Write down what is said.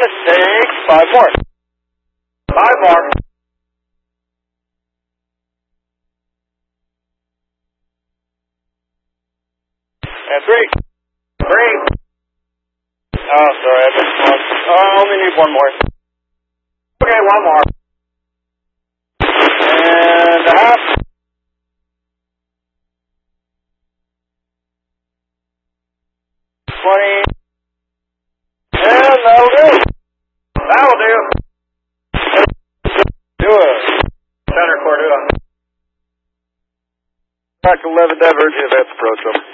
let's take 5 more. 5 more. And 3. 3. Oh, sorry, I missed one. I only need 1 more. Okay, 1 more. And a half. 20. And that'll do. That'll do. Do a center core, do a. Back 11 divergent, advance approach them.